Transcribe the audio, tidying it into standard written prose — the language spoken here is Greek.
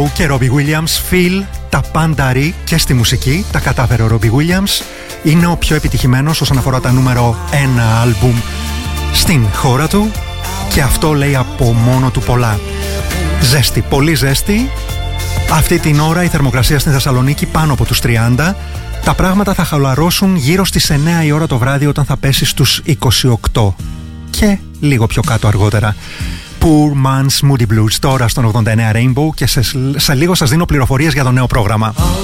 Και Robbie Williams, Phil, τα πάντα ρί και στη μουσική τα κατάφερε ο Robbie Williams. Είναι ο πιο επιτυχημένος όσον αφορά τα νούμερο 1 άλμπουμ στην χώρα του και αυτό λέει από μόνο του πολλά. Ζέστη, πολύ ζέστη. Αυτή την ώρα η θερμοκρασία στην Θεσσαλονίκη πάνω από τους 30. Τα πράγματα θα χαλαρώσουν γύρω στις 9 η ώρα το βράδυ όταν θα πέσει στους 28 και λίγο πιο κάτω αργότερα. Poor Man's Moody Blues τώρα στον 89 Rainbow και σε λίγο σας δίνω πληροφορίες για το νέο πρόγραμμα.